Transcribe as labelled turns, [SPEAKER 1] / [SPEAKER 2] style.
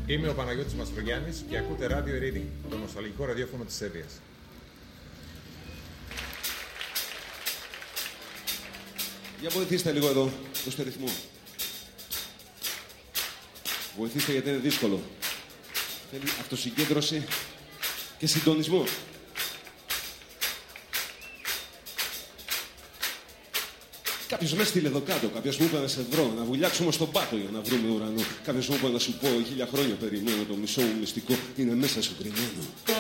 [SPEAKER 1] Είμαι ο Παναγιώτης Μαστρογιάννης και ακούτε Radio Reading, το νοσταλγικό ραδιόφωνο της Σέρβιας.
[SPEAKER 2] Για βοηθήστε λίγο εδώ, στο ρυθμό. Βοηθήστε γιατί είναι δύσκολο. Θέλει αυτοσυγκέντρωση και συντονισμό. Κάποιος με έστειλε εδώ κάτω, κάποιος μου είπε να σε βρω, να βουλιάξουμε στον πάτο για να βρούμε ουρανό. Κάποιος μου είπε να σου πω, 1000 χρόνια περιμένω, το μισό μου μυστικό είναι μέσα σου κρυμμένο.